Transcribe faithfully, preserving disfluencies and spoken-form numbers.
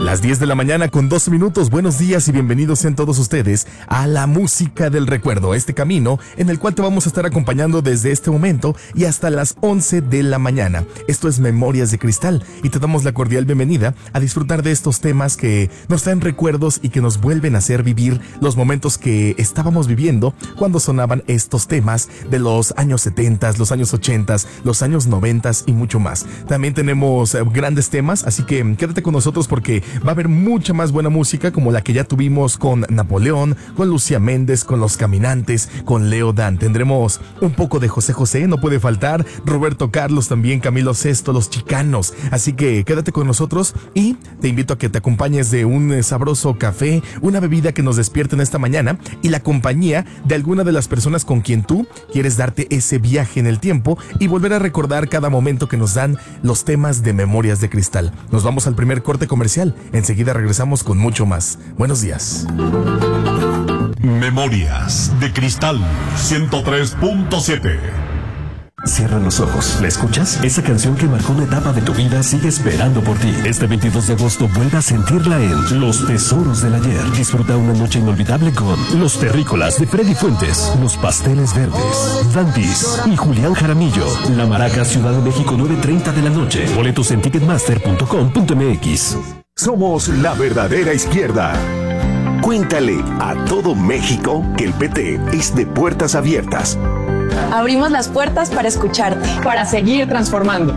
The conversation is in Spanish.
Las diez de la mañana con doce minutos. Buenos días y bienvenidos sean todos ustedes a la música del recuerdo, este camino en el cual te vamos a estar acompañando desde este momento y hasta las once de la mañana. Esto es Memorias de Cristal y te damos la cordial bienvenida a disfrutar de estos temas que nos traen recuerdos y que nos vuelven a hacer vivir los momentos que estábamos viviendo cuando sonaban estos temas de los años setenta, los años ochenta, los años noventa y mucho más. También tenemos grandes temas, así que quédate con nosotros porque va a haber mucha más buena música como la que ya tuvimos con Napoleón, con Lucía Méndez, con Los Caminantes, con Leo Dan. Tendremos un poco de José José, no puede faltar, Roberto Carlos también, Camilo Sesto, Los Chicanos. Así que quédate con nosotros y te invito a que te acompañes de un sabroso café, una bebida que nos despierte en esta mañana y la compañía de alguna de las personas con quien tú quieres darte ese viaje en el tiempo y volver a recordar cada momento que nos dan los temas de Memorias de Cristal. Nos vamos al primer corte comercial. Enseguida regresamos con mucho más. Buenos días. Memorias de Cristal ciento tres punto siete. Cierra los ojos. ¿La escuchas? Esa canción que marcó una etapa de tu vida sigue esperando por ti. Este veintidós de agosto vuelve a sentirla en Los Tesoros del Ayer. Disfruta una noche inolvidable con Los Terrícolas de Freddy Fuentes, Los Pasteles Verdes, Dantis y Julián Jaramillo. La Maraca, Ciudad de México, nueve treinta de la noche. Boletos en ticketmaster punto com punto m x. Somos la verdadera izquierda. Cuéntale a todo México que el P T es de puertas abiertas. Abrimos las puertas para escucharte, para seguir transformando.